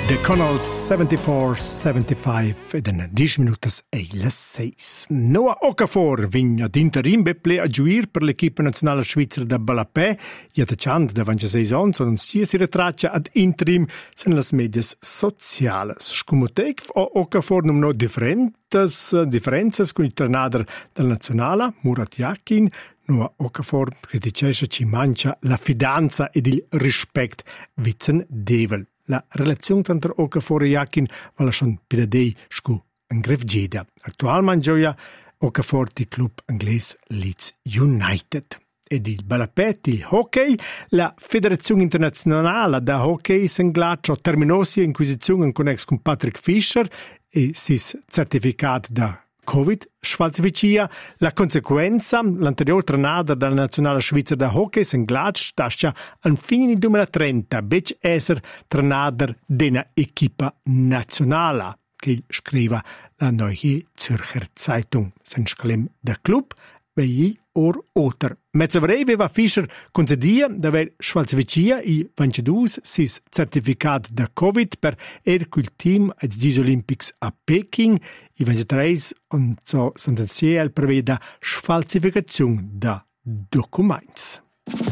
The Connell 74-75 ed in 10 minutas e le 6. Noah Okafor vigna d'interim beple a giuir per l'equipa nazionale svizzera da Balapè. I attaccanti da 26 anni sono sia si ritraccia ad interim sen las medias sociales. Scumotec o Okafor non no differenze con il trenader del nazionale, Murat Yakin. Noah Okafor criticesce ci mangia la fidanza ed il rispetto vizen devel. La relazione tra Okafor e Yakin va schon pidadei scu en grevgida. Attualmente gioia Okafor di club inglese Leeds United. Ed il balapet, il hockey, la Federazione Internazionale da Hockey Senglaccio terminò sia inquisizione con ex con Patrick Fischer e sis certificato da Covid sfalsificia. La conseguenza, l'anteriore trenada della nazionale svizzera da hockey Senglaccio tascia al fine 2030 bec esser trenader della equipa nazionale, che scriva la Neue Zürcher Zeitung. Sen sclem da club vei or oter. Mezzavrei aveva Fischer concedia d'aver sfalsificia i 22 sis certificat da Covid per quel team ai Gis Olympics a Peking. I 23 on so sentenziel preveda sfalsificazione da documents.